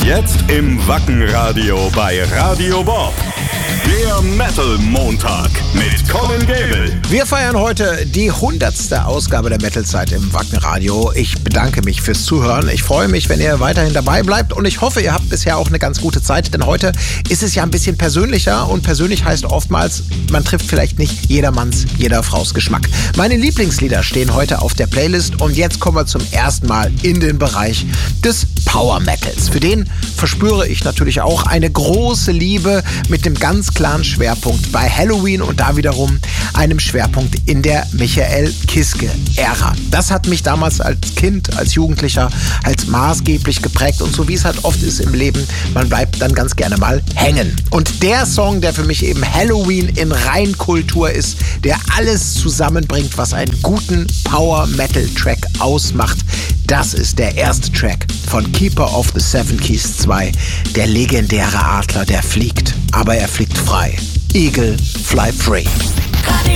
Jetzt im Wackenradio bei Radio Bob. Der Metal-Montag mit Colin Gable. Wir feiern heute die 100. Ausgabe der Metal-Zeit im Wackenradio. Ich bedanke mich fürs Zuhören. Ich freue mich, wenn ihr weiterhin dabei bleibt. Und ich hoffe, ihr habt bisher auch eine ganz gute Zeit. Denn heute ist es ja ein bisschen persönlicher. Und persönlich heißt oftmals, man trifft vielleicht nicht jedermanns, jeder Fraus Geschmack. Meine Lieblingslieder stehen heute auf der Playlist. Und jetzt kommen wir zum ersten Mal in den Bereich des Power Metals. Für den verspüre ich natürlich auch eine große Liebe mit dem ganz klaren Schwerpunkt bei Helloween und da wiederum einem Schwerpunkt in der Michael Kiske-Ära. Das hat mich damals als Kind, als Jugendlicher, als maßgeblich geprägt und so wie es halt oft ist im Leben, man bleibt dann ganz gerne mal hängen. Und der Song, der für mich eben Helloween in Reinkultur ist, der alles zusammenbringt, was einen guten Power-Metal-Track ausmacht, das ist der erste Track von Keeper of the Seven Keys 2, der legendäre Adler, der fliegt, aber er fliegt frei. Eagle Fly Free.